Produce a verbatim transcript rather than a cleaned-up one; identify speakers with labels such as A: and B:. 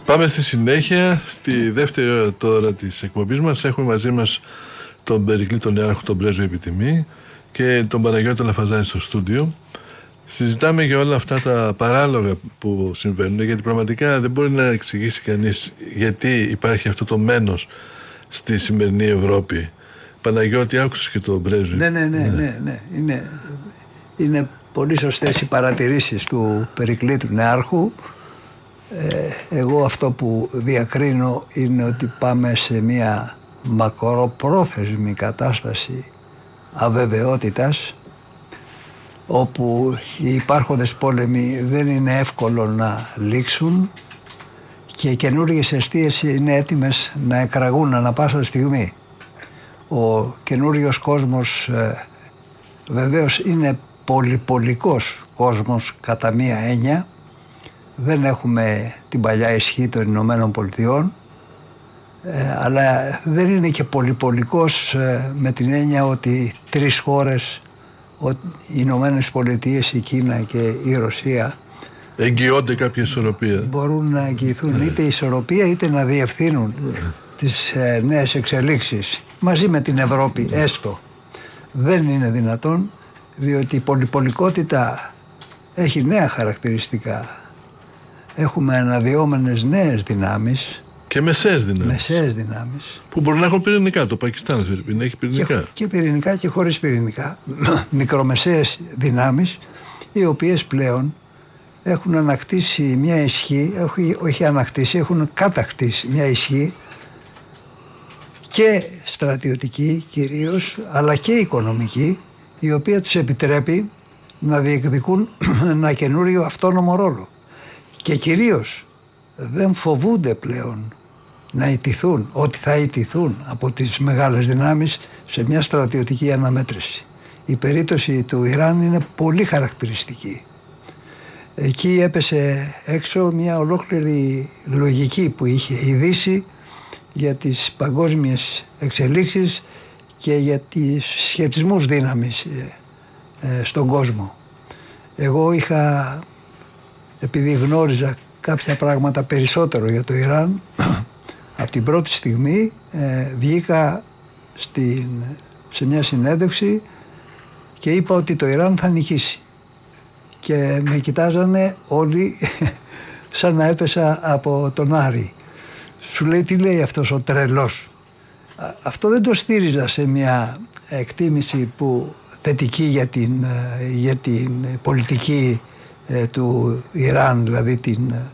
A: Πάμε στη συνέχεια, στη δεύτερη ώρα τώρα της εκπομπής μας. Έχουμε μαζί μας τον Περικλή τον Νεάρχο, τον πρέσβη Επιτιμή, και τον Παναγιώτη Λαφαζάνη στο στούντιο. Συζητάμε για όλα αυτά τα παράλογα που συμβαίνουν, γιατί πραγματικά δεν μπορεί να εξηγήσει κανείς γιατί υπάρχει αυτό το μένος στη σημερινή Ευρώπη. Παναγιώτη, άκουσες και τον πρέσβη?
B: Ναι, ναι, ναι, ναι, ναι. Είναι, είναι πολύ σωστές οι παρατηρήσεις του Περικλή του Νεάρχου. Ε, εγώ αυτό που διακρίνω είναι ότι πάμε σε μια μακροπρόθεσμη κατάσταση αβεβαιότητας, όπου οι υπάρχοντες πόλεμοι δεν είναι εύκολο να λήξουν και οι καινούργιες αιστείες είναι έτοιμες να εκραγούν ανά πάσα στιγμή. Ο καινούριος κόσμος ε, βεβαίως είναι πολυπολικός κόσμος κατά μία έννοια. Δεν έχουμε την παλιά ισχύ των Ηνωμένων Πολιτειών, ε, αλλά δεν είναι και πολυπολικός ε, με την έννοια ότι τρεις χώρες, οι Ηνωμένες Πολιτείες, η Κίνα και η Ρωσία,
A: εγγυώνται κάποια ισορροπία.
B: Μπορούν να εγγυηθούν είτε ισορροπία είτε να διευθύνουν τις ε, νέες εξελίξεις μαζί με την Ευρώπη, έστω. Δεν είναι δυνατόν, διότι η πολυπολικότητα έχει νέα χαρακτηριστικά. Έχουμε αναδυόμενες νέες δυνάμεις
A: και μεσαίες δυνάμεις.
B: Μεσαίες δυνάμεις.
A: Που μπορεί να έχουν πυρηνικά. Το Πακιστάν Φιρπίν έχει πυρηνικά.
B: Και, και πυρηνικά και χωρίς πυρηνικά. Μικρομεσαίες δυνάμεις, οι οποίες πλέον έχουν ανακτήσει μια ισχύ, όχι, όχι ανακτήσει, έχουν κατακτήσει μια ισχύ και στρατιωτική κυρίως, αλλά και οικονομική, η οποία τους επιτρέπει να διεκδικούν ένα καινούριο αυτόνομο ρόλο. Και κυρίως δεν φοβούνται πλέον να ιτηθούν, ότι θα ιτηθούν από τις μεγάλες δυνάμεις σε μια στρατιωτική αναμέτρηση. Η περίπτωση του Ιράν είναι πολύ χαρακτηριστική. Εκεί έπεσε έξω μια ολόκληρη λογική που είχε η Δύση για τις παγκόσμιες εξελίξεις και για τις σχετισμούς δύναμης ε, στον κόσμο. Εγώ είχα, επειδή γνώριζα κάποια πράγματα περισσότερο για το Ιράν, από την πρώτη στιγμή ε, βγήκα στην, σε μια συνέντευξη και είπα ότι το Ιράν θα νικήσει. Και με κοιτάζανε όλοι σαν να έπεσα από τον Άρη. Σου λέει, τι λέει αυτός ο τρελός? Αυτό δεν το στήριζα σε μια εκτίμηση που θετική για την, για την πολιτική ε, του Ιράν, δηλαδή την